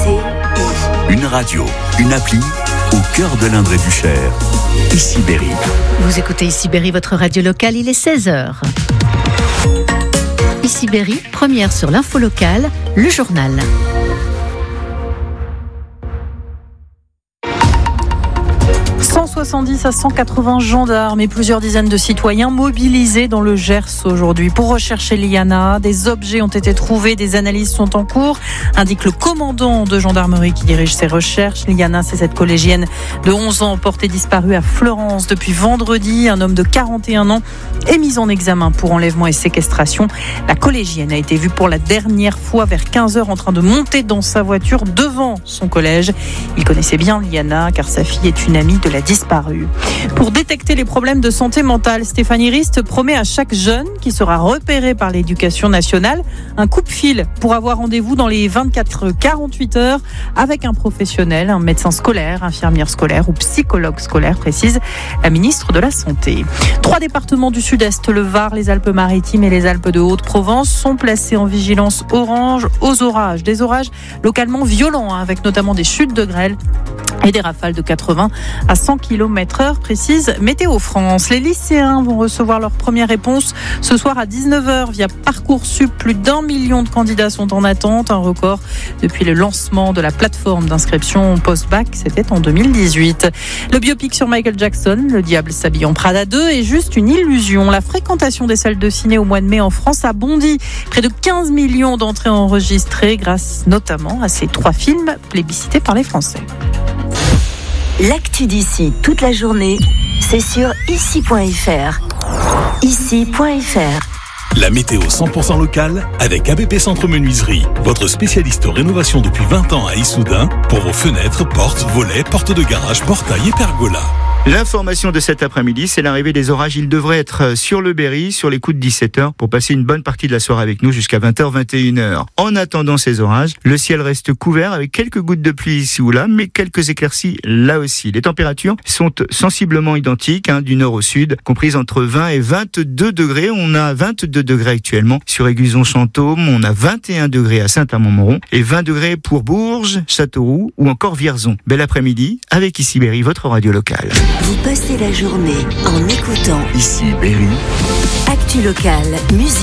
Une radio, une appli au cœur de l'Indre et du Cher. Ici Berry. Vous écoutez Ici Berry, votre radio locale, il est 16h. Ici Berry, première sur l'info locale, le journal. « 170 à 180 gendarmes et plusieurs dizaines de citoyens mobilisés dans le Gers aujourd'hui pour rechercher Liana. Des objets ont été trouvés, des analyses sont en cours, indique le commandant de gendarmerie qui dirige ces recherches. Liana, c'est cette collégienne de 11 ans portée disparue à Fleurance depuis vendredi. Un homme de 41 ans est mis en examen pour enlèvement et séquestration. La collégienne a été vue pour la dernière fois vers 15h en train de monter dans sa voiture devant son collège. Il connaissait bien Liana car sa fille est une amie de la disparue. Pour détecter les problèmes de santé mentale, Stéphanie Rist promet à chaque jeune qui sera repéré par l'Éducation nationale un coupe-fil pour avoir rendez-vous dans les 24-48 heures avec un professionnel, un médecin scolaire, infirmière scolaire ou psychologue scolaire, précise la ministre de la Santé. 3 départements du Sud-Est, le Var, les Alpes-Maritimes et les Alpes de Haute-Provence, sont placés en vigilance orange aux orages. Des orages localement violents, avec notamment des chutes de grêle et des rafales de 80 à 100 km/h, précise Météo France. Les lycéens vont recevoir leur première réponse ce soir à 19h via Parcoursup. Plus d'1 million de candidats sont en attente, un record depuis le lancement de la plateforme d'inscription post-bac, c'était en 2018. Le biopic sur Michael Jackson, Le diable s'habille en Prada 2, est juste une illusion. La fréquentation des salles de ciné au mois de mai en France a bondi. Près de 15 millions d'entrées enregistrées grâce notamment à ces 3 films plébiscités par les Français. L'actu d'ici toute la journée, c'est sur ici.fr. Ici.fr. La météo 100% locale avec ABP Centre Menuiserie, votre spécialiste rénovation depuis 20 ans à Issoudun pour vos fenêtres, portes, volets, portes de garage, portails et pergolas. L'information de cet après-midi, c'est l'arrivée des orages. Ils devraient être sur le Berry, sur les coups de 17h, pour passer une bonne partie de la soirée avec nous jusqu'à 20h, 21h. En attendant ces orages, le ciel reste couvert avec quelques gouttes de pluie ici ou là, mais quelques éclaircies là aussi. Les températures sont sensiblement identiques, du nord au sud, comprises entre 20 et 22 degrés. On a 22 degrés actuellement sur Aiguillon-Chantôme, on a 21 degrés à Saint-Amand-Montrond et 20 degrés pour Bourges, Châteauroux ou encore Vierzon. Bel après-midi avec Ici Berry, votre radio locale. Vous passez la journée en écoutant Ici Berry. Actu locale, musique.